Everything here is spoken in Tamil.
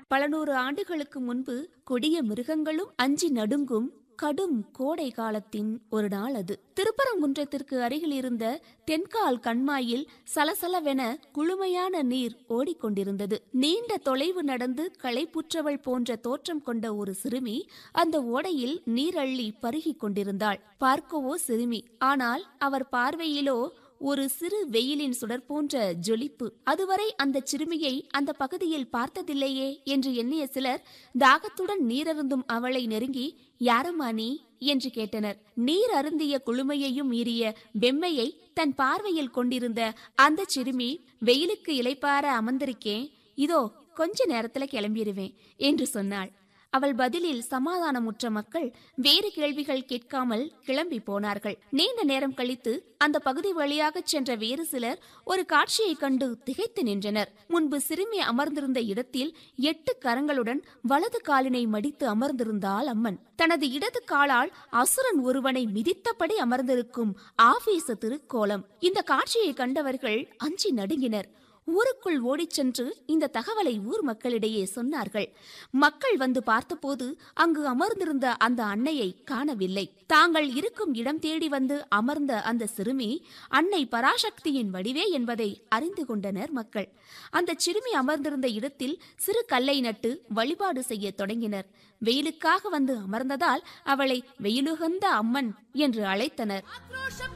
பல நூறு ஆண்டுகளுக்கு முன்பு கொடிய மிருகங்களும் அஞ்சி நடுங்கும் கடும் கோடை காலத்தின் ஒரு நாள் அது. திருப்பரங்குன்றத்திற்கு அருகில் இருந்த தென்கால் கண்மாயில் சலசலவென குளுமையான நீர் ஓடிக்கொண்டிருந்தது. நீண்ட தொலைவு நடந்து களைப்புற்றவள் போன்ற தோற்றம் கொண்ட ஒரு சிறுமி அந்த ஓடையில் நீரள்ளி பருகிக் கொண்டிருந்தாள். பார்க்கவோ சிறுமி, ஆனால் அவர் பார்வையிலோ ஒரு சிறு வெயிலின் சுடர் போன்ற ஜொலிப்பு. அதுவரை அந்த சிறுமியை அந்த பகுதியில் பார்த்ததில்லையே என்று எண்ணிய சிலர் தாகத்துடன் நீரருந்தும் அவளை நெருங்கி, யாரம்மா நீ என்று கேட்டனர். நீர் அருந்திய குளுமையையும் மீறிய வெம்மையை தன் பார்வையில் கொண்டிருந்த அந்த சிறுமி, வெயிலுக்கு இளைப்பார அமர்ந்திருக்கேன், இதோ கொஞ்ச நேரத்துல கிளம்பிடுவேன் என்று சொன்னாள். அவள் பதிலில் சமாதானமுற்ற மக்கள் வேறு கேள்விகள் கேட்காமல் கிளம்பி போனார்கள். நீண்ட நேரம் கழித்து அந்த பகுதி வழியாக சென்ற வேறு சிலர் ஒரு காட்சியை கண்டு திகைத்து நின்றனர். முன்பு சிறுமி அமர்ந்திருந்த இடத்தில் 8 கரங்களுடன் வலது காலினை மடித்து அமர்ந்திருந்தாள் அம்மன். தனது இடது காலால் அசுரன் ஒருவனை மிதித்தபடி அமர்ந்திருக்கும் ஆபீச திருக்கோலம். இந்த காட்சியை கண்டவர்கள் அஞ்சி நடுங்கினர். ஊருக்குள் ஓடிச் சென்று இந்த தகவலை ஊர் மக்களிடையே சொன்னார்கள். மக்கள் வந்து பார்த்தபோது அங்கு அமர்ந்திருந்த அந்த அன்னையை காணவில்லை. தாங்கள் இருக்கும் இடம் தேடி வந்து அமர்ந்த அந்த சிறுமி அன்னை பராசக்தியின் வடிவே என்பதை அறிந்து கொண்டனர் மக்கள். அந்த சிறுமி அமர்ந்திருந்த இடத்தில் சிறு கல்லை நட்டு வழிபாடு செய்ய தொடங்கினர். வெயிலுக்காக வந்து அமர்ந்ததால் அவளை வெயிலுகந்த அம்மன் என்று அழைத்தனர்.